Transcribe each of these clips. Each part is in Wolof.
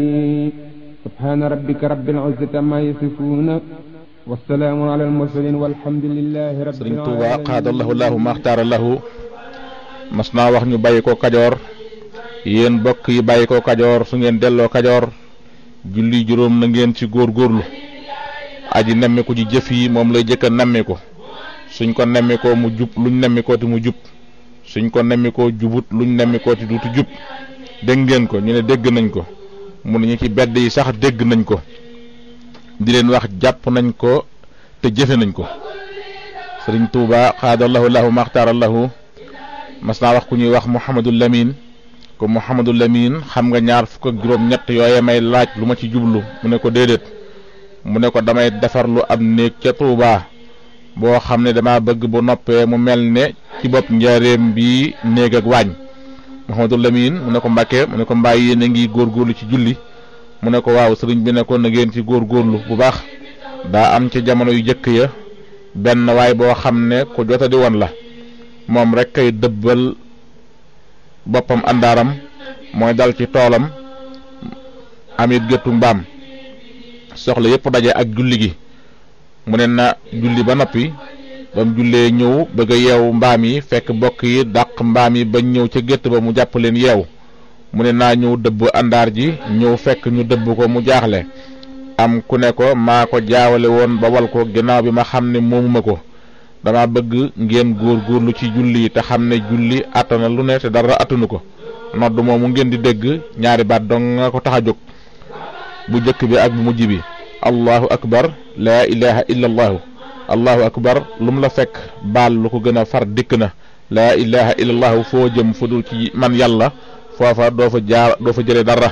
سبحان ربك رب العزة عما يصفون والسلام على المرسلين والحمد لله رب العالمين. Sëriñ Tuuba xaadallahu lahu maxtaara lahu mas naa wax ñu bàyyi ko Kajoor, yéen bokk yi bàyyi ko Kajoor su ngeen delloo Kajoor julli juróom na ngeen ci góorgóorlu. aji nemmiku ci jëf yi moom lay jëkk a nemmiku, suñ ko nemmikoo mu jub luñ nemmikoo ti mu jub, suñ ko nemmikoo jubut luñ nemmikoo ti duutu jub. dégg ngeen ko ñu ne dégg nañ ko, mu ne ñu ci bedd yi sax dégg nañ ko, di leen wax jàpp nañ ko te jëfe nañ ko. Sëriñ Tuuba xaadallahu lahu maxtaarallahu mas naa wax ku ñuy wax Mouhamadul Lamine ko Mouhamadul Lamine xam nga ñaar fukk ak juróom ñett yooye may laaj lu ma ci jublu. mu ne ko déedéet, mu ne ko damay defarlu ab néeg ca Tuuba boo xam ne dama bëgg bu noppee mu mel ne ci bopp njaareem bi néeg ak waañ. Mouhamadul Lamine mu ne ko Mbàkke, mu ne ko mbaa yéen a ngi góorgóorlu ci julli. mu ne ko waaw sëriñ bi ne ko na ngeen ci góorgóorlu bu baax. daa am ci jamono yu jëkk ya benn waay boo xam ne ku jota di woon la, moom rek kay dëbbal boppam àndaaram, mooy dal ci toolam amit géttu mbaam, soxla yépp daje ak julli gi. mu ne na julli ba noppi, ba mu jullee ñëw bëgg a yeewu mbaam yi, fekk bokk yi dàq mbaam yi bañ ñëw ca gétt ba mu jàpp leen yeew. mu ne naa ñëw dëbb àndaar ji, ñëw fekk ñu dëbb ko mu jaaxle. am ku ne ko maa ko jaawale woon ba wal ko ginnaaw bi ma xam ne moomuma ko, dama bëgg ngeen góorgóorlu ci julli te xam ne julli attana lu ne te dara attanu ko. nodd moomu ngeen di dégg ñaari baat dong nga ko tax a jóg, bu jëkk bi ak bu mujj bi. allahu akbar laa ilaha illa allahu, allahu akbar lu mu la fekk baal lu ko gën a far dikk na. laa ilaha illa allahu foo jëm fu dul ci man yàlla, foofa doo fa jële dara.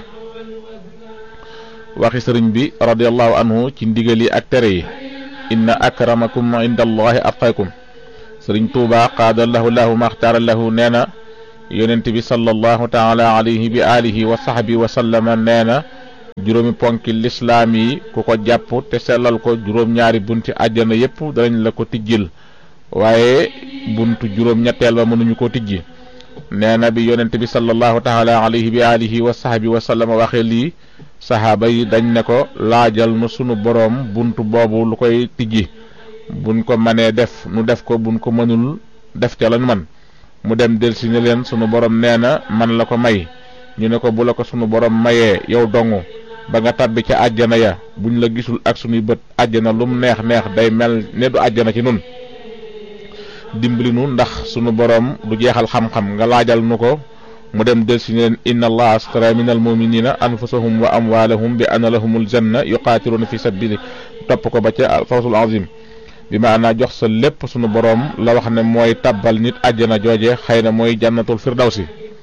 waxi sëriñ bi radiyallahu anhu ci ndigal yi ak tere yi. inna akramakum inda allahi atqakum. sëriñ Tuuba qaadallahu lahu maxtaara lahu nee na yonent bi sallallahu taala alayhi bi alihi wa sahbi wa sallama nee na juróomi ponki lislaam yi ku ko jàpp te sellal ko juróom-ñaari bunti àjjana yépp danañ la ko tijjil, waaye buntu juróom-ñetteel ba mënuñu ko tijji. nee na bi yonent bi sallallahu taala alayhi bi alihi wa sahbi wa sallama waxee lii, saxaaba yi dañ ne ko laajal nu sunu boroom buntu boobu lu koy tijji, buñ ko mënee def nu def ko, buñ ko mënul def ca lañ man. mu dem delsi ne leen sunu boroom nee na man la ko may. ñu ne ko bu la ko sunu boroom mayee yow dongu ba nga tabbi ca àjjana ya, buñ la gisul ak sunuy bët àjjana lum neex neex day mel ne du àjjana ci nun. dimbali nu ndax sunu boroom du jeexal xam-xam, nga laajal nu ko. mu dem delsi ne leen inna allaha astara min al muminina anfusahum wa amwalahum bi anna lahumul janna yuqatiluna fi sabili, topp ko ba ca fawsul azim. bi maanaa jox sa lépp sunu boroom la wax ne mooy tabbal nit àjjana jooje, xëy na mooy jannatul firdawsi.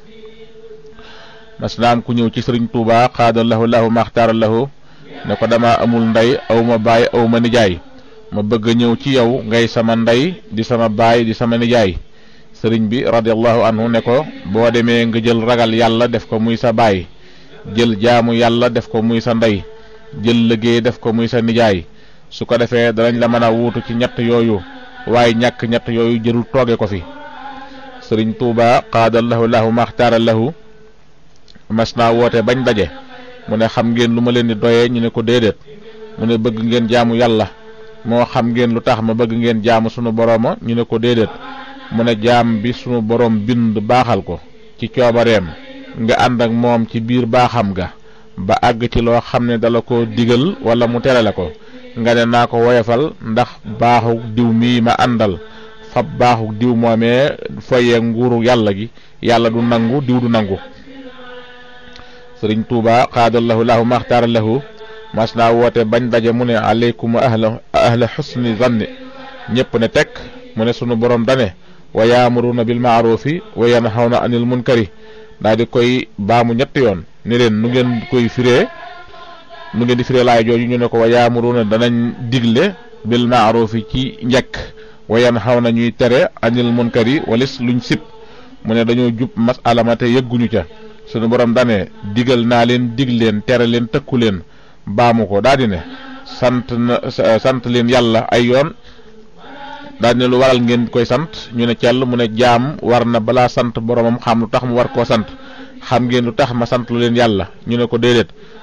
mas naam ku ñëw ci sëriñ Tuuba xaadallahu lahu maxtaara lahu ne ko dama amul ndey, aw ma baay, aw ma nijaay, ma bëgg a ñëw ci yow ngay sama ndey di sama baay di sama nijaay. sëriñ bi radiyallahu anhu ne ko boo demee nga jël ragal yàlla def ko muy sa baay, jël jaamu yàlla def ko muy sa ndey, jël liggéey def ko muy sa nijaay. su ko defee danañ la mën a wuutu ci ñett yooyu, waaye ñàkk ñett yooyu jërul tooge ko fi. sëriñ Tuuba qaadallahu lahu maxtaara lahu mas naa woote bañ daje. mu ne xam ngeen lu ma leen di doyee, ñu ne ko déedéet. mu ne bëgg ngeen jaamu yàlla. moo xam ngeen lu tax ma bëgg ngeen jaamu sunu borooma, ñu ne ko déedéet. mu ne jaam bi sunu boroom bind baaxal ko ci coobareem, nga ànd ak moom ci biir baaxam ga ba àgg ci loo xam ne dala ko digal wala mu tere la ko, nga ne naa ko woyofal ndax baaxu diw mii ma àndal, fab baaxu diw moomee foye nguuru yàlla gi, yàlla du nangu, diw du nangu. sëriñ Tuuba qaadallahu lahu maxtaara lahu mas naa woote bañ daje mu ne aleykum ahla xusni zanni, ñépp ne tekk. mu ne sunu borom dane wa yaamuruna bil maarufi wa yanhawna anil munkari, daal di koy baamu ñetti yoon ne leen nu ngeen koy firee, nu ngeen di firee laay jooju. ñu ne ko wa yaamuruna danañ digle bil maarufi ci njekk, wa yanhawna ñuy tere anil munkari walis luñ sib. mu ne dañoo jub masala ma te yëgguñu ca. sunu borom dane digal naa leen, dig leen, tere leen, tëkku leen, baamu ko. daal di ne sant leen yàlla ay yoon. daal ne lu waral ngeen koy sant, ñu ne cell. mu ne jaam war na balaa sant boromam xam lu tax mu war koo sant. xam ngeen lu tax ma sant lu leen yàlla, ñu ne ko déedéet.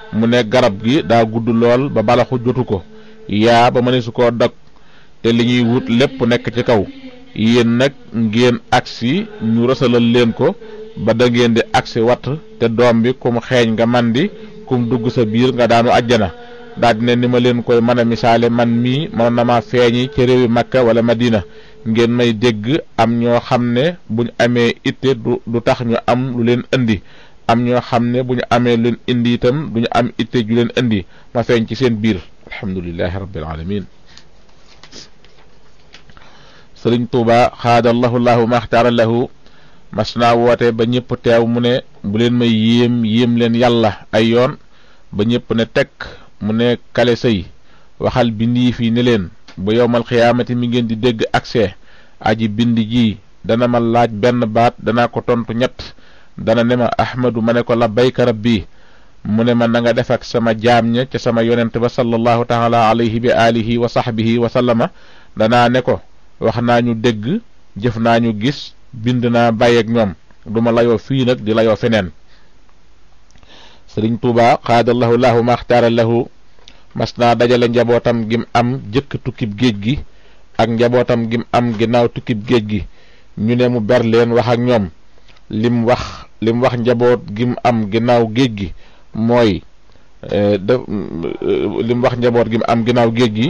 mu ne garab gi daa gudd lool ba balaxu jotu ko yaa ba mëneesu koo dog te li ñuy wut lépp nekk ci kaw yéen nag ngeen agsi ñu rësalal leen ko ba da ngeen di agsi watt te doom bi kum xeeñ nga mandi kum dugg sa biir nga daanu àjjana daal di ne ni ma leen koy mën a misaale man mii mën na ma feeñi ci réewi Makka wala Madina ngeen may dégg am ñoo xam ne buñ amee itte du tax ñu am lu leen indi am ñoo xam ne bu ñu amee leen indi itam duñu am itte ju leen indi ma feeñ ci seen biir alhamdulillahi rabbil alamin sëriñ Tuuba xaadallahu lahu maxtaara lahu mas naa woote ba ñëpp teew mu ne bu leen may yéem leen yàlla ay yoon ba ñëpp ne tekk mu ne kale sëy waxal bindi fii ne leen ba yowmal xiyaamati mi ngeen di dégg accès aji bind ji dana ma laaj benn baat danaa ko tontu ñett dana ne ma ahmadu ma ne ko labbayka rabbi mu ne ma na nga def ak sama jaam ña ca sama yonent ba sallallahu taala alayhi bi alihi wa sahbihi wa sallama danaa ne ko wax naa ñu dégg jëf naa ñu gis bind naa bàyyeeg ñoom duma layoo fii nag di layoo feneen sëriñ Tuuba xaadallahu lahu maxtaara lahu mas naa dajale njabootam gim am jëkk tukkib géej gi ak njabootam gim am ginnaaw tukkib géej gi ñu ne mu ber leen wax ak ñoom lim wax njaboot gim am ginnaaw géej gi mooy lim wax njaboot gim am ginnaaw géej gi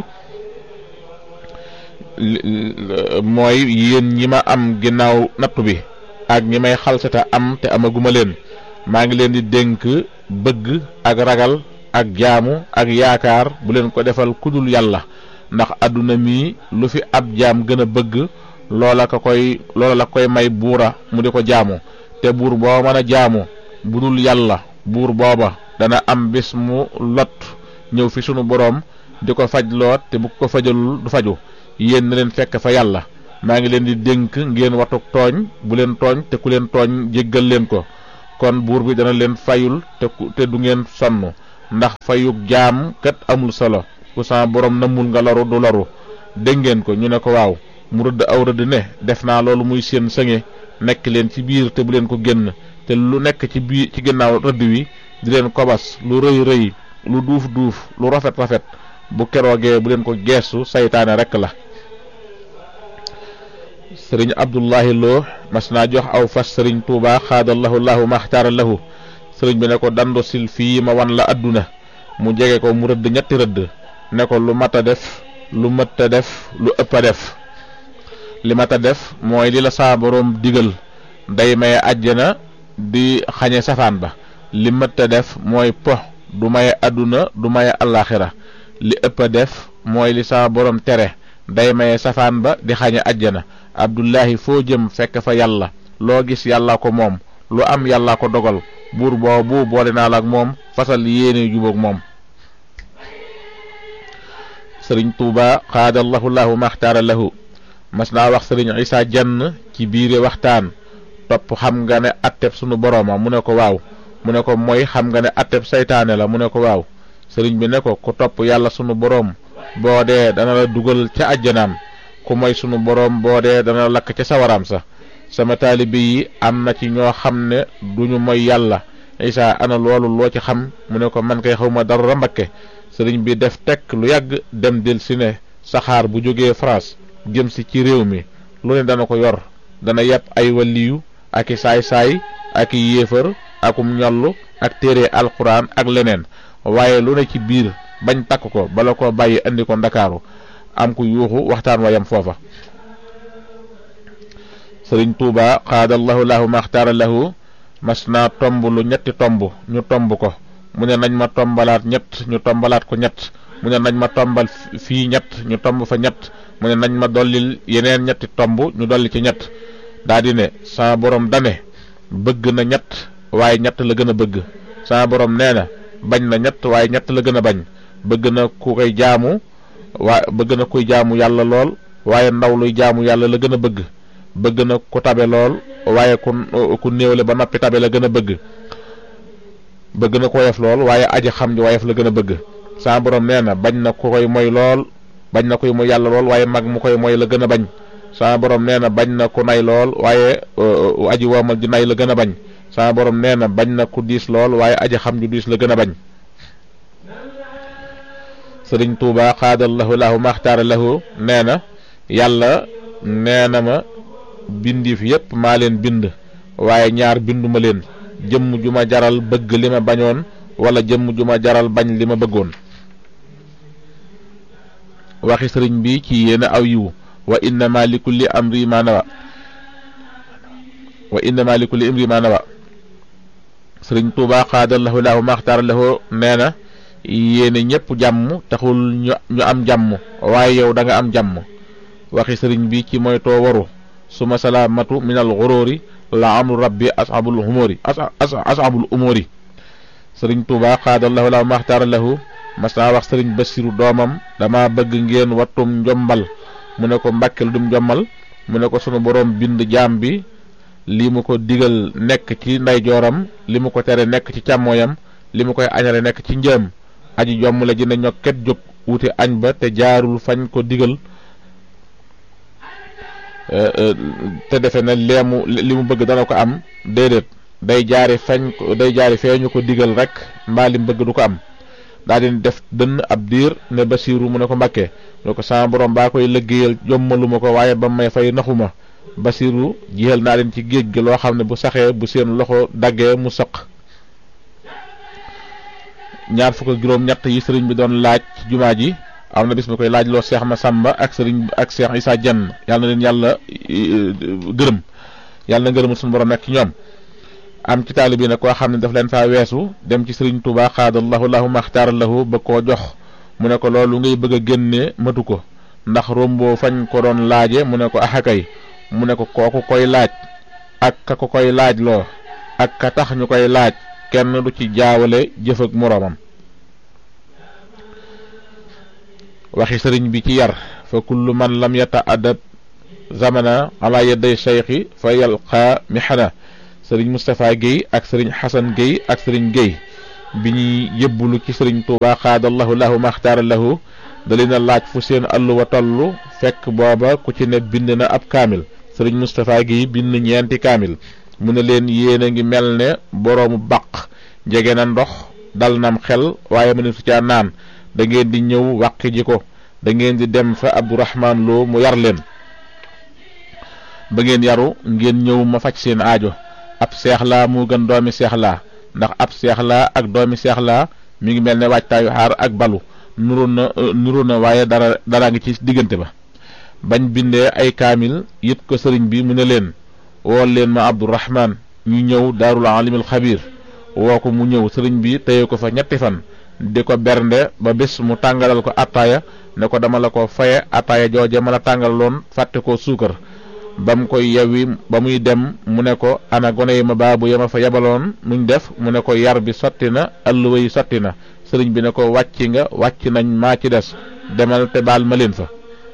mooy yéen ñi ma am ginnaaw nattu bi ak ñi may xalsata am te amaguma leen maa ngi leen di dénk bëgg ak ragal ak jaamu ak yaakaar bu leen ko defal kudul yàlla ndax àdduna mi lu fi ab jaam gën a bëgg loola la koy may buura mu di ko jaamu te buur boo mën a jaamu bu dul yàlla buur booba dana am bis mu lot ñëw fi sunu boroom di ko faj loot te bu ko fajalul du faju yéen na leen fekk fa yàlla maa ngi leen di dénk ngeen watuk tooñ bu leen tooñ te ku leen tooñ jéggal leen ko kon buur bi dana leen fayul te du ngeen sonn ndax fayuk jaam kat amul solo ku sa boroom namul nga loru du loru dégg ngeen ko ñu ne ko waaw mu rëdd aw rëdd ne def naa loolu muy seen sëŋe nekk leen ci biir te bu leen ko génn te lu nekk ci biir ci ginnaaw rëdd wi di leen kobas lu rëy rëy lu duuf duuf lu rafet rafet bu keroogee bu leen ko geesu saytaane rekk la sëriñ Abdullahi Lo mas naa jox aw fas sëriñ Tuuba xaadallahu lahu maxtaara lahu sëriñ bi ne ko dandu sil fii ma wan la adduna mu jege ko mu rëdd ñetti rëdd ne ko lu mat a def lu mët a def lu ëpp a def li mat a def mooy li la saa boroom digal day maye àjjana di xañe safaan ba li mët a def mooy po du maye adduna du maye allaaxira li ëpp a def mooy li saa boroom tere day maye safaan ba di xañe àjjana Abdullahi foo jëm fekk fa yàlla loo gis yàlla ko moom lu am yàlla ko dogal buur boobu boole naa la ak moom fasal yéene jubóog moom sëriñ Tuuba xaadallahu lahu maxtaara lahu mas naa wax sëriñ Isaa Jenn ci biire waxtaan topp xam nga ne atteb sunu borooma mu ne ko waaw mu ne ko mooy xam nga ne atteb saytaane la mu ne ko waaw sëriñ bi ne ko ku topp yàlla sunu boroom boo dee dana la dugal ca àjjanaam ku moy sunu boroom boo dee dana la lakk ca sawaraam sa sama taalibe yi am na ci ñoo xam ne duñu moy yàlla Isaa ana loolu loo ci xam mu ne ko man kay xawma dara Mbakke sëriñ bi def tekk lu yàgg dem del si ne saxaar bu jógee France jëm si ci réew mi lu ne dana ko yor dana yepp ay waliyu ak i saay-saay ak i yéefar akum ñollu ak téere alxuraan ak leneen waaye lu ne ci biir bañ takk ko bala ko bàyyi andi ko Ndakaaru am ku yuuxu waxtaan wayam foofa sëriñ Tuuba xaadallahu lahu maxtaara lahu mas naa tomb lu ñetti tomb ñu tomb ko mu ne nañ ma tombalaat ñett ñu tombalaat ko ñett mu ne nañ ma tombal fii ñett ñu tomb fa ñett mu ne nañ ma dollil yeneen ñetti tomb ñu dolli ci ñett daa di ne sama borom dane bëgg na ñett waaye ñett la gën a bëgg sama borom nee na bañ na ñett waaye ñett la gën a bañ bëgg na ku koy jaamu bëgg na kuy jaamu yàlla lool waaye ndaw luy jaamu yàlla la gën a bëgg bëgg na ku tabe lool waaye ku néewle ba noppi tabe la gën a bëgg bëgg na ko woyof lool waaye aji xam ji woyof la gën a bëgg sama borom nee na bañ na ku koy moy lool bañ na kuy moy yàlla lool waaye mag mu koy moy la gën a bañ sama borom nee na bañ na ku nay lool waaye aji woomal ji nay la gën a bañ sama borom nee na bañ na ku diis lool waaye aji xam ju diis la gën a bañ sëriñ Tuuba xaadallahu lahu maxtaara lahu nee na yàlla nee na ma bindiif yépp maa leen bind waaye ñaar binduma leen jëmm ju ma jaral bëgg li ma bañoon wala jëmm ju ma jaral bañ li ma bëggoon. waxi sëriñ bi ci yéena aw yiw wa innama li kulli amri ma nawa wa innama li kulli imri ma nawa sëriñ Tuuba xaadallahu lahu maxtaara lahu nee na yéene ñépp jàmm taxul ñu am jàmm waaye yow da nga am jàmm. waxi sëriñ bi ci mooy too waru suma salaamatu minal xuróori la amru rabbi ashabul umóori sëriñ Tuuba xaadallahu lahu maxtaara lahu mas naa wax sëriñ Basiru doomam dama bëgg ngeen wattum njombal mu ne ko Mbàkke lu dum njommal mu ne ko sunu boroom bind jaam bi li mu ko digal nekk ci ndeyjooram li mu ko tere nekk ci càmmooyam li mu koy añale nekk ci njëm aji jomm la ji ne ñokket jóg wuti añ ba te jaarul fañ ko digal te defe na leemu li mu bëgg dana ko am déedéet day jaari feeñu ko digal rek mbaa li mu bëgg du ko am. daa di def dënn ab diir ne Basiiru mu ne ko Mbàkke mu ne ko sama borom baa koy liggéeyal jommaluma ko waaye ba may fay naxuma Basiiru jiyal naa leen ci géej gi loo xam ne bu saxee bu seen loxo daggee mu sëq. ñaar fukk ak juróom-ñett yi sëriñ bi doon laaj ci jumaa ji am na bis ma koy laaj loo Seex Masamba ak Seex Isaa Jenn yàlla na leen yàlla gërëm yàlla na ngërëmul suñu borom nekk ci ñoom. am ci taalibe bi nag koo xam ne daf leen faa weesu dem ci sëriñ Tuuba xaadallahu lahu maxtaara lahu ba koo jox mu ne ko loolu ngay bëgg a génne matu ko ndax romboo fañ ko doon laaje mu ne ko axakay mu ne ko kooku koy laaj ak ka ko koy laaj loo ak ka tax ñu koy laaj kenn du ci jaawale jëf ak moroomam. waxi sëriñ bi ci yar fa kullu man lam yata'addab zamana ala yaday shaykhi fa yalqa mihana sëriñ Moustapha Guèye ak sëriñ Xasan Guèye ak sëriñ Guèye bi ñuy yëbbulu ci sëriñ Tuuba xaadallahu lahu maxtaara lahu da leen a laaj fu seen alluwa tollu fekk booba ku ci ne bind na ab kaamil sëriñ Moustapha Guèye bind ñeenti kaamil mu ne leen yéen a ngi mel ne boroomu baq jege na ndox dal nam xel waaye mënees caa naan da ngeen di ñëw wàqi ji ko da ngeen di dem fa Abdourahman Lo mu yar leen ba ngeen yaru ngeen ñëw ma faj seen aajo. ab seex laa moo gën doomi seex laa ndax ab seex laa ak doomi seex laa mi ngi mel ne waajtaayu xaar ak balu nuru na waaye dara ngi ci diggante ba. bañ bindee ay kaamil yët ko sëriñ bi mu ne leen wool leen ma Abdourahman ñu ñëw daarul alimul xabiir woo ko mu ñëw sëriñ bi téye ko fa ñetti fan di ko bernde ba bés mu tàngalal ko attaaya ne ko dama la ko faye attaaya jooje ma la tàngaloon fàtte ko suukar. ba mu koy yewwi ba muy dem mu ne ko ana gone yi ma baabu yama fa yabaloon nuñ def mu ne ko yar bi sotti na alluwa yi sotti na sëriñ bi ne ko wàcc nañ maa ci des demal te baal ma leen fa.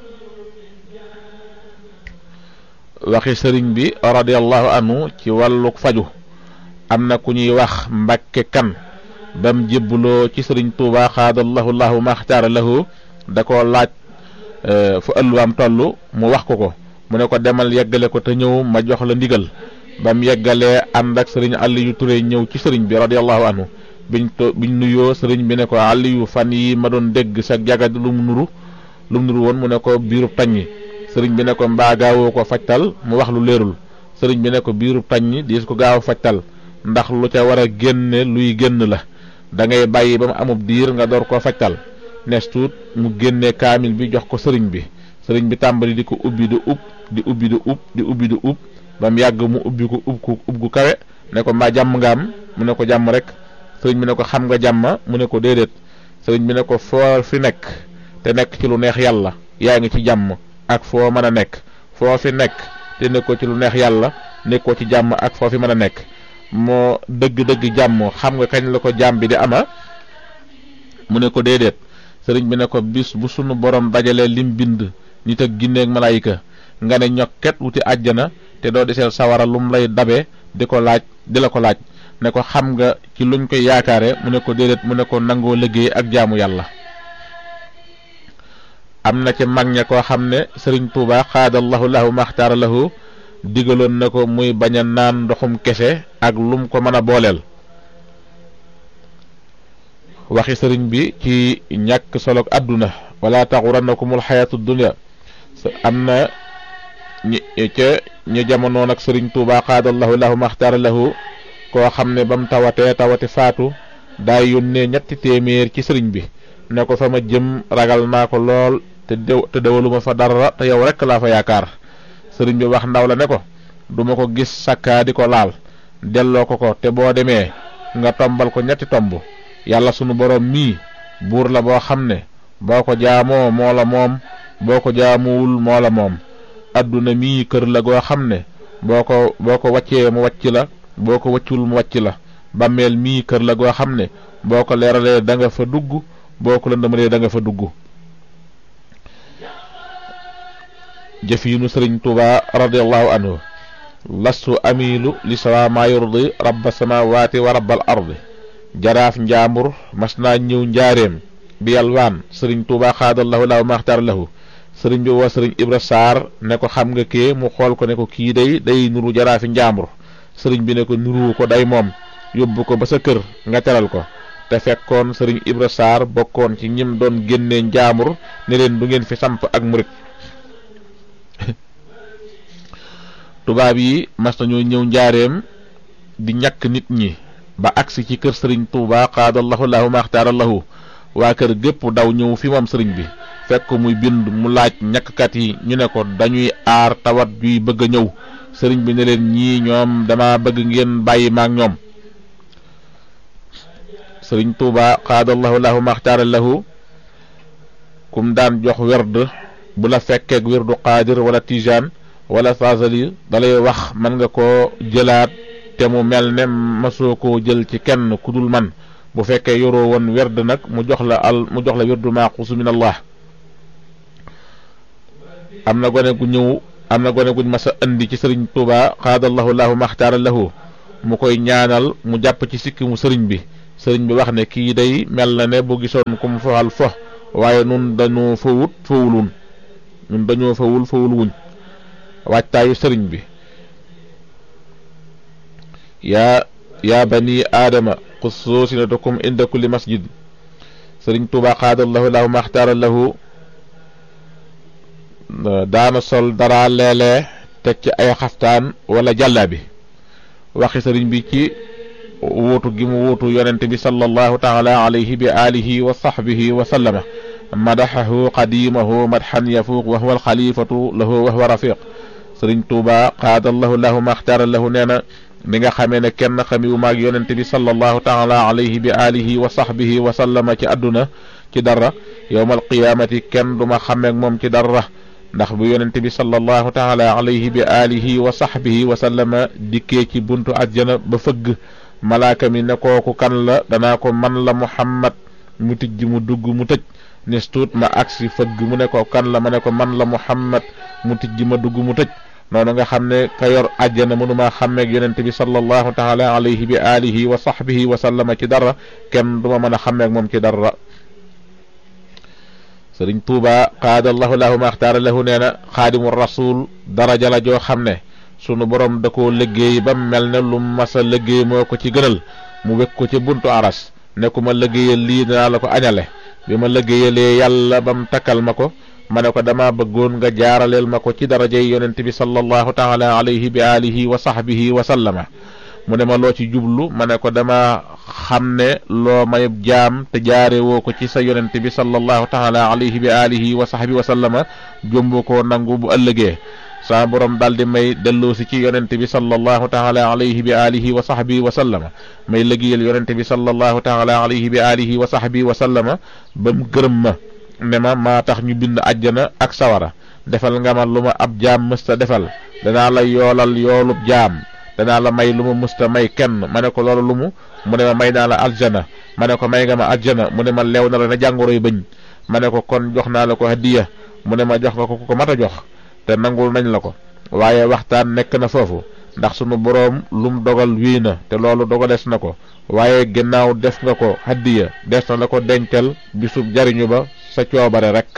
waxi sëriñ bi radiyallahu anhu ci wàllu faju am na ku ñuy wax Mbàkke Kan bam jébbuloo ci sëriñ Tuuba xaadallahu lahu maxtaara lahu da ko laaj fu alluwaam toll mu wax ko mu ne ko demal yeggale ko te ñëw ma jox la ndigal ba mu yeggalee ànd ak sëriñ Aliyu Ture ñëw ci sëriñ bi radiyallahu anhu biñ nuyoo sëriñ bi ne ko Aliyu fan yi ma doon dégg sa jagad lu mu nuru woon mu ne ko biirub taññi sëriñ bi ne ko mbaa gaawoo ko fajtal mu wax lu leerul sëriñ bi ne ko biirub taññi diis ko gaaw fajtal ndax lu ca war a génne luy génn la da ngay bàyyi ba mu amub diir nga door koo fajtal nes tuut mu génne kaamil bi jox ko sëriñ bi sëriñ bi tàmbali di ko ubbi di ubbi ba mu yàgg mu ubbi ko ub gu kawe ne ko mbaa jàmm nga am mu ne ko jàmm rek sëriñ bi ne ko xam nga jàmm mu ne ko déedéet sëriñ bi ne ko foo fi nekk te nekk ci lu neex yàlla yaa ngi ci jàmm ak foo mën a nekk foo fi nekk te nekkoo ci lu neex yàlla nekkoo ci jàmm ak foo fi mën a nekk moo dëgg-dëgg jàmm xam nga kañ la ko jàmm bi di ama mu ne ko déedéet sëriñ bi ne ko bis bu sunu borom dajalee lim bind nit ak ginne ak malaayika nga ne ñokket wuti àjjana te doo deseel sawara lum lay dabe di la ko laaj ne ko xam nga ci luñ koy yaakaare mu ne ko déedéet mu ne ko nangoo liggéey ak jaamu yàlla. am na ci mag ña koo xam ne sëriñ Tuuba xaadallahu lahu maxtaara lahu digaloon na ko muy bañ a naan ndoxum kese ak lum ko mën a booleel waxi sëriñ bi ci ñàkk solo àdduna wala taxurannakumul xayaatu dunya am na ñu jamono nag sëriñ Tuubaa xaadallahu lahu maxtaara lahu koo xam ne ba mu tawati faatu daa yónnee 3 téeméer ci sëriñ bi ne ko fa ma jëm ragal naa ko lool te dewaluma fa dara te yow rekk laa fa yaakaar sëriñ bi wax ndaw la ne ko duma ko gis sakkaa di ko laal delloo ko te boo demee nga tombal ko 3 tomb yàlla sunu borom mii buur la boo xam ne boo ko jaamoo moo la moom boo ko jaamuwul moo la moom adduna mii kër la goo xam ne boo ko waccee mu wàcc la boo ko wàccul mu wàcc la bàmmeel mii kër la goo xam ne boo ko leeralee da nga fa dugg boo ko lëndamalee da nga fa dugg jëf yi nu sëriñ Tuubaa radiyallahu anhu lastu amilu li sawa ma yurdi rabba samawati wa rabbal ardi jaraaf njaambur mas naa ñëw njaareem bi yalwaan sëriñ Tuubaa xaadallahu lahu maxtaar lahu sëriñ bi woo sëriñ Ibra Saar ne ko xam nga kee mu xool ko ne ko kii day nuru jaraafi njaambur sëriñ bi ne ko nuru ko day moom yóbbu ko ba sa kër nga teral ko te fekkoon sëriñ Ibra Saar bokkoon ci ñim doon génnee njaambur ne leen du ngeen fi samp ak murit tubaab yi mas nañoo ñëw njaareem di ñàkk nit ñi ba agsi ci kër sëriñ Tuubaa xaadallahu lahu maxtaara lahu waa kër gépp daw ñëw fi moom sëriñ bi fekk muy bind mu laaj ñàkkkat yi ñu ne ko dañuy aar tawat juy bëgg a ñëw sëriñ bi ne leen ñii ñoom dama bëgg ngeen bàyyi maak ñoom sëriñ Tuubaa xaadallahu lahu maxtaara lahu kum daan jox werd bu la fekkeek werdu qaadir wala tijaan wala fasali dalay wax man nga koo jëlaat te mu mel ne masoo koo jël ci kenn ku dul man bu fekkee yoroo woon werd nag mu jox la werdu maaxuusu min allah am na gone guñ masa andi ci sëriñ Tuubaa xaadallahu lahu maxtaara lahu mu koy ñaanal mu jàpp ci sikki mu sëriñ bi wax ne kii day mel na ne bu gisoon ku mu foxal fo waaye nun dañoo fowul wuñ waajtaayu sëriñ bi yaa bani aadama xussu sinatakum inda kulli masjid sëriñ Tuubaa xaadallahu lahu maxtaara lahu daana sol dara leelee teg ci ay xaftaan wala jàllaabi waxi sëriñ bi ci wuutu gi mu wuutu yonente bi sallallahu taala alayhi bi alihi wa sahbihi wa sallama madaxahu qadimahu madxan yafuuq wa huwa alxalifatu lahu wa huwa rafiq sëriñ Tuubaa xaadallahu lahu maxtaara lahu nee na ni nga xamee ne kenn xamiwu maag yonente bi sallallahu taala alayhi bi alihi wa sahbihi wa sallama ci àdduna ci dara yowmal qiyaamati kenn duma xameeg moom ci dara ndax bu yonente bi sallallahu taala alayhi bi alihi wa sahbihi wa sallama dikkee ci buntu àjjana ba fëgg malaaka mi ne kooku kan la danaa ko man la Muhammad mu tijj mu dugg mu tëj nes tuut ma agsi fëgg mu ne ko kan la ma ne ko man la Muhammad mu tijj ma dugg mu tëj noonu nga xam ne ka yor àjjana mënuma xàmmeeg yonente bi sallallahu taala alayhi bi alihi wa sahbihi wa sallama ci dara kenn duma mën a xàmmeeg moom ci dara sëriñ Tuubaa xaadallahu lahu maxtaara lahu nee na xaadimu rasul daraja la joo xam ne sunu borom da koo liggéey ba mel ne lu masa liggéey moo ko ci gënal mu wekk ko ci buntu aras ne ku ma liggéeyal lii dinaa la ko añale bi ma liggéeyalee yàlla ba mu takkal ma ko ma ne ko dama bëggoon nga jaaraleel ma ko ci darajey yonent bi sallallahu taala alayhi bi alihi wa sahbihi wa sallama mu ne ma loo ci jublu ma ne ko dama xam ne loo mayub jaam te jaare woo ko ci sa yonent bi sallallahu taala alayhi bi alihi wa sahbihi wa sallama jombu ko nangu bu ëllëgee saa borom daldi may delloosi ci yonent bi sallallahu taala alayhi bi alihi wa sahbihi wa sallama may liggéeyal yonent bi sallallahu taala alayhi bi alihi wa sahbihi wa sallama ba mu gërëm ma ne ma maa tax ñu bind àjjana ak sawara defal nga ma lu ma ab jaam mësta defal danaa la yoolal yoolub jaam danaa la may lu ma mësta may kenn ma ne ko loolu lu mu ne ma may naa la aljana ma ne ko may nga ma aljana mu ne ma leew na la na jàngoroy bëñ ma ne ko kon jox naa la ko hadiya mu ne ma jox nga ko mat a jox te nangul nañ la ko waaye waxtaan nekk na foofu ndax sunu boroom lum dogal wii na te loolu dogalees na ko waaye ginnaaw def nga ko hadiya des na la ko dencal bisub jariñu ba sa coobare rek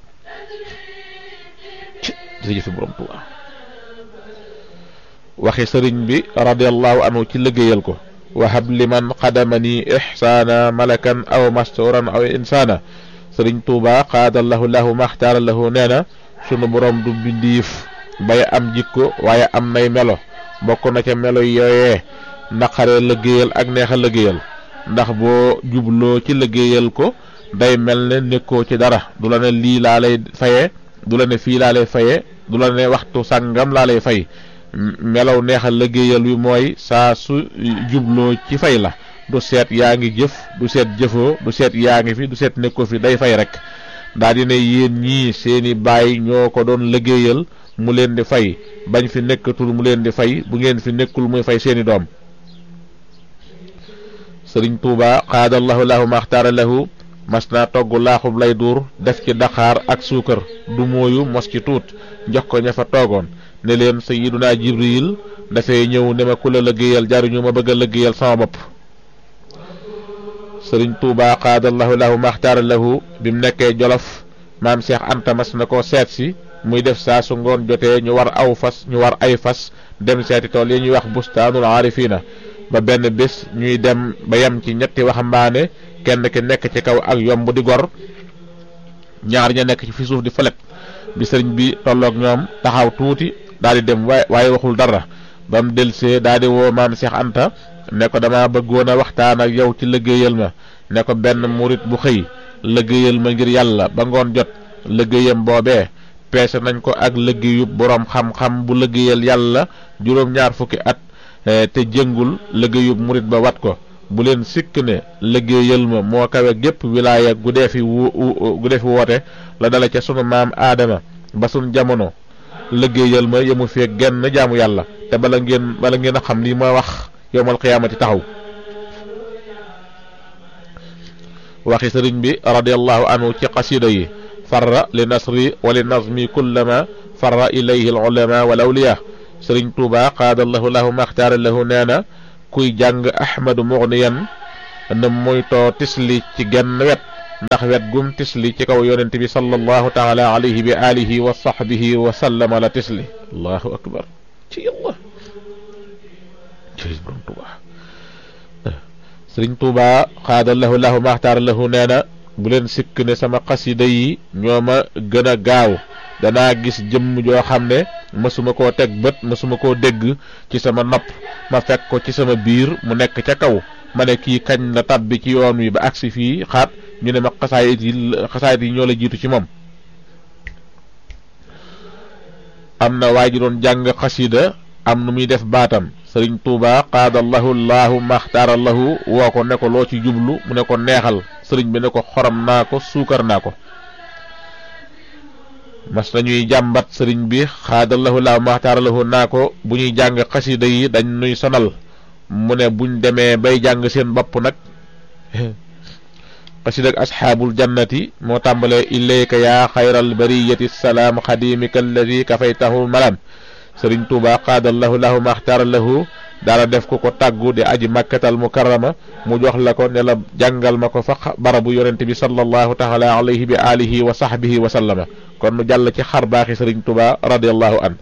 ci jëfi borom Tuubaa waxi sëriñ bi radiyallahu anhu ci liggéeyal ko wa hab liman qadamani ihsaana malakan aw masturan aw insaana. Sëriñ Tuuba qaadallahu lahu maxtaara lahu nee na sunu borom du bindiif bay am jikko waaye am nay melo, bokk na ca melo yooyee naqaree liggéeyal ak neexa liggéeyal, ndax boo jubloo ci liggéeyal ko day mel ne nekkoo ci dara, du la ne lii laa lay faye, du la ne fii laa lay faye, du la ne waxtu sàngam laa lay fay. melaw neexal liggéeyal wi mooy saa su jubloo ci fay la, du seet yaa ngi jëf, du seet jëfoo, du seet yaa ngi fi, du seet nekkoo fi, day fay rek. daa di ne yéen ñii seeni baay ñoo ko doon liggéeyal mu leen di fay, bañ fi nekkatul mu leen di fay, bu ngeen fi nekkul muy fay seeni doom. Sëriñ Tuuba qaadallahu lahu maxtaara lahu mas naa togg laaxub lay duur def ci daqaar ak suukar, du mooyu mos ci tuut jox ko ña fa toogoon ne leen sayyiduna Jibril dafay ñëw ne ma ku la liggéeyal jariñu ma bëgg a liggéeyal sama bopp. Sëriñ Tuuba qaadallahu lahu maxtaara lahu bi mu nekkee Jolof maam Cheikh Anta mas na koo seet si muy def saa su ngoon jotee ñu war ay fas dem seeti tool yi ñuy wax bustaanul aarifiina, ba benn bés ñuy dem ba yem ci ñetti waxambaane, kenn ki nekk ci kaw ak yomb di gor, ñaar ña nekk ci fi suuf di fëlet. bi sëriñ bi tolloog ñoom taxaw tuuti daal di dem waaye waxul dara. ba mu delsee daal di woo maam Cheikh Anta ne ko dama bëggoon a waxtaan ak yow ci liggéeyal ma. ne ko benn murit bu xëy liggéeyal ma ngir yàlla ba ngoon jot, liggéeyam boobee peese nañ ko ak liggéeyub boroom xam-xam bu liggéeyal yàlla juróom-ñaar fukki at te jëngul liggéeyub murit ba wat ko. bu leen sikk ne liggéeyal ma moo kawe gépp wilaaya gu dee fi woote, la dala ca sunu maam aadama ba sunu jamono. liggéeyal ma yemu fee genn jaamu yàlla, te bala ngeen a xam li ma wax yowmal qiyaamati taxaw. waxi sëriñ bi radiyallahu anhu ci qasida yi: farra li nasri wa li nazmi kullama farra ilayhi al ulama wal awliya. Sëriñ Tuuba qaadallahu lahu maxtaara lahu nee na kuy jàng ahmadu mughniyan na moytoo tisli ci genn wet, ndax wet gum tisli ci kaw yonent bi sallallahu taala alayhi bi alihi wa sahbihi wa sallama la tisli. allahu akbar ci yàlla ci borom Tuuba. Sëriñ Tuuba qaadallahu lahu maxtaara lahu nee na bu leen sikk ne sama xasida yi ñoo ma gën a gaaw. danaa gis jëmm joo xam ne mësuma koo teg bët, mësuma koo dégg ci sama nopp, ma fekk ko ci sama biir mu nekk ca kaw, ma ne kii kañ la tabbi ci yoon wi ba agsi fii xaat, ñu ne ma xasaayit yi ñoo la jiitu ci moom. am na waa ji doon jàng xasida am nu muy def baatam. Sëriñ Tuuba qaadallahu llahu maxtaara lahu woo ko ne ko loo ci jublu, mu ne ko neexal. sëriñ bi ne ko xorom naa ko, suukar naa ko. mas nañuy jàmbat sëriñ bi xaadallahu laahu maxtaara lahu naa ko bu ñuy jàng xasida yi dañ nuy sonal, mu ne buñ demee bay jàng seen bopp nag. xasida ak asxaabul jannati moo tàmbalee ilayka yaa xayral bariyati salaam xadimika alladi kafaytahu malam. Sëriñ Tuuba qaadallahu lahu maxtaara lahu daala def ko tàggu di aji makkatal mukarrama, mu jox la ko ne la jàngal ma ko fa barabu yonent bi sallallahu taala alayhi bi alihi wa sahbihi wa sallama. kon nu jàll ci xar baaxi Sëriñ Tuuba radiyallahu an.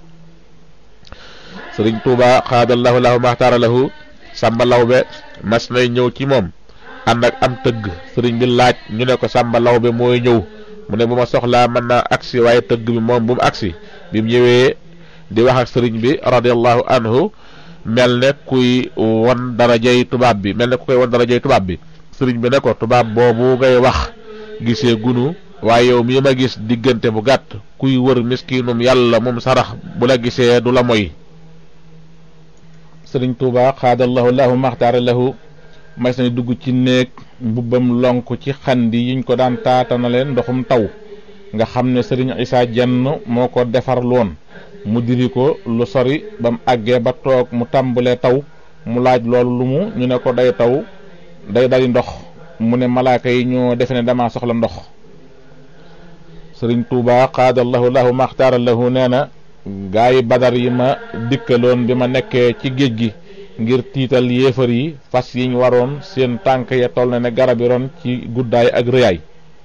Sëriñ Tuuba qaadallahu lahu maxtaara lahu Sàmba Lawbe mas nay ñëw ci moom ànd ak am tëgg. sëriñ bi laaj, ñu ne ko Sàmba Lawbe mooy ñëw, mu ne bu ma soxlaa mën naa agsi waaye tëgg bi moom bu mu agsi. bi mu ñëwee di wax ak sëriñ bi radiyallahu anhu mel ne kuy won darajay tubaab bi, sëriñ bi ne ko tubaab boobu ngay wax gisee gunu, waaye yow mii ma gis diggante bu gàtt, kuy wër miskinum yàlla moom sarax bu la gisee du la moy. Sëriñ Tuuba xaadallahu lahu maxtaara lahu mas nañ dugg ci néeg mbubbam lonk ci xandi yiñ ko daan taatanale ndoxum taw, nga xam ne sëriñ Isaa Jenn moo ko defar loon. mu diri ko lu sori ba mu àggee ba toog mu tàmbalee taw, mu laaj loolu lu mu, ñu ne ko day taw day dali ndox, mu ne malaaka yi ñoo defe ne dama soxla ndox. Sëriñ Tuuba qaadallahu lahu maxtaara lahu nee na gaa yi Badar yi ma dikkaloon bi ma nekkee ci géej gi ngir tiital yéefar yi, fas yiñ waroon seen tànk ya toll na ne garabi ron ci guddaay ak rëyaay.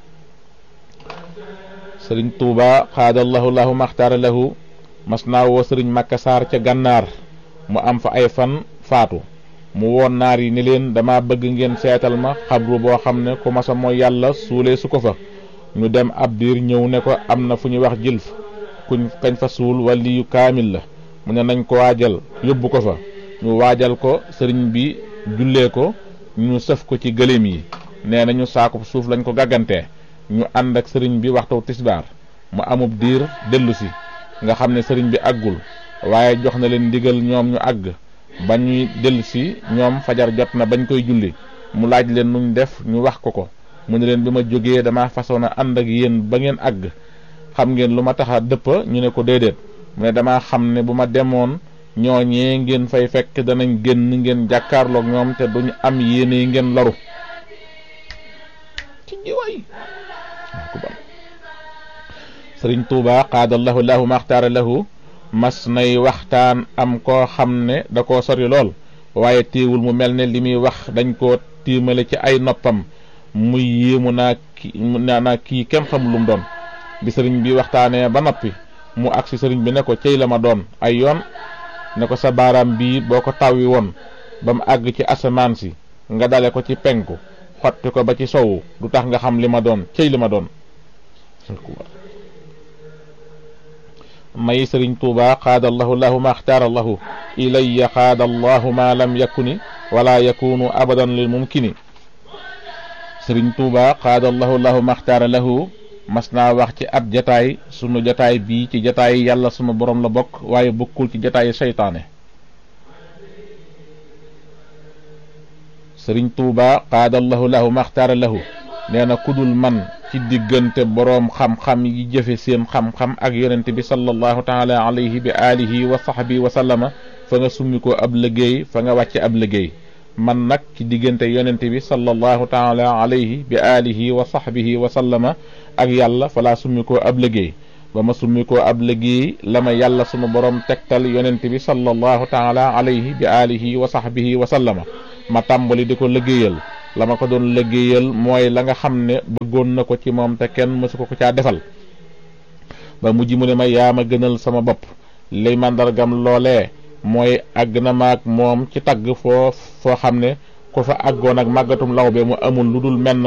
Sëriñ Tuuba qaadallahu lahu maxtaara lahu mas naa woo sëriñ Makka Saar ca gànnaar, mu am fa ay fan faatu. mu woon naar yi ni leen dama bëgg ngeen seetal ma xabru boo xam ne ku masa mooy yàlla suulee su ko fa. ñu dem ab diir ñëw ne ko am na fu ñuy wax jilf kañ fa suul waliyu kaamil la mu ne nañ ko waajal yóbbu ko fa. ñu waajal ko sëriñ bi jullee ko ñu sëf ko ci gëléem yi nee nañu saako suuf lañ ko gàggantee ñu ànd ak sëriñ bi waxtu tisbaar mu amub diir dellu si nga xam ne sëriñ bi àggul waaye jox na leen ndigal ñoom ñu àgg ba ñuy dellu si ñoom fajar jot na bañ koy julli mu laaj leen nuñ def ñu wax ko mu ne leen bi ma jógee dama façon a ànd ak yéen ba ngeen àgg xam ngeen lu ma tax a dëpp ñu ne ko déedéet mu ne dama xam ne bu ma demoon ñooñee ngeen fay fekk danañ génn ngeen jàkkaarloog ñoom te duñ am yéene ngeen loru ci jiwaay sëriñ Tuuba qaadallahu lahu maxtaara lahu mas nay waxtaan am koo xam ne da koo sori lool waaye téewul mu mel ne li muy wax dañ koo tiimale ci ay noppam muy yéemu naa kii kenn xamul lu mu doon bi sëriñ bi waxtaanee ba noppi mu agsi sëriñ bi ne ko cey la ma doon ay yoon ne ko sa baaraam bii boo ko tawwi woon ba mu àgg ci asamaan si nga dale ko ci penku xotti ko ba ci sowu du tax nga xam li ma doon cey li ma doon may sëriñ Tuuba qaadallahu lahu ma axtaara lahu ilayya qaadallahu ma lam yakuni wala yakunu abadan lil mumkini sëriñ Tuuba qaadallahu lahu ma axtaara lahu mas naa wax ci ab jataay sunu jataay bii ci jataay yàlla sunu borom la bokk waaye bokkul ci jataay seytaane sëriñ Tuuba qaadallahu lahu ma axtaara lahu nee na kudul man ci diggante boroom xam-xam yi jëfe seen xam-xam ak yonent bi sallallahu taala alayhi bi alihi wa sahbi wa sallama fa nga summi ko ab liggéey fa nga wàcce ab liggéey man nag ci diggante yonent bi sallallahu taala alayhi bi alihi wa sahbihi wa sallama ak yàlla fa laa summi ko ab liggéey ba ma summi ko ab liggéey la ma yàlla sunu borom tegtal yonent bi sallallahu taala alayhi bi alihi wa sahbihi wa sallama ma tàmbali di ko liggéeyal la ma ko doon liggéeyal mooy la nga xam ne bëggoon na ko ci moom te kenn mësu ko caa defal ba mujj mu ne ma yaa ma gënal sama bopp li mandargam loolee mooy àgg na maag moom ci tagg foo xam ne ku fa àggoon ak màggatum lawbe mu amul lu dul menn